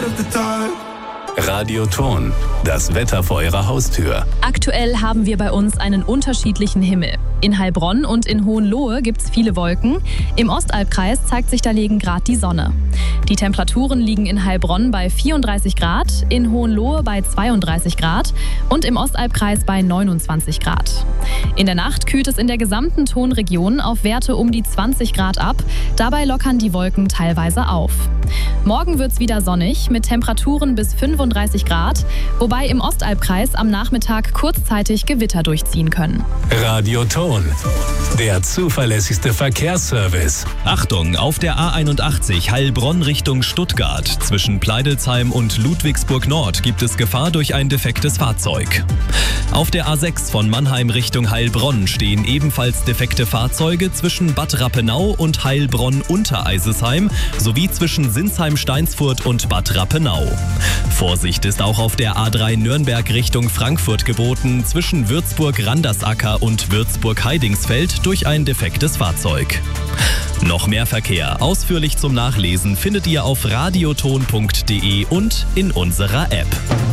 Radioton, das Wetter vor Ihrer Haustür. Aktuell haben wir bei uns einen unterschiedlichen Himmel. In Heilbronn und in Hohenlohe gibt es viele Wolken. Im Ostalbkreis zeigt sich dagegen gerade die Sonne. Die Temperaturen liegen in Heilbronn bei 34 Grad, in Hohenlohe bei 32 Grad und im Ostalbkreis bei 29 Grad. In der Nacht kühlt es in der gesamten Tonregion auf Werte um die 20 Grad ab. Dabei lockern die Wolken teilweise auf. Morgen wird es wieder sonnig mit Temperaturen bis 35 Grad, wobei im Ostalbkreis am Nachmittag kurzzeitig Gewitter durchziehen können. Radioton, der zuverlässigste Verkehrsservice. Achtung, auf der A81 Heilbronn Richtung Stuttgart. Zwischen Pleidelsheim und Ludwigsburg Nord gibt es Gefahr durch ein defektes Fahrzeug. Auf der A6 von Mannheim Richtung Heilbronn stehen ebenfalls defekte Fahrzeuge zwischen Bad Rappenau und Heilbronn-Untereisesheim sowie zwischen Sinsheim-Steinsfurt und Bad Rappenau. Vorsicht ist auch auf der A3 Nürnberg Richtung Frankfurt geboten, zwischen Würzburg-Randersacker und Würzburg-Heidingsfeld durch ein defektes Fahrzeug. Noch mehr Verkehr ausführlich zum Nachlesen findet ihr auf radioton.de und in unserer App.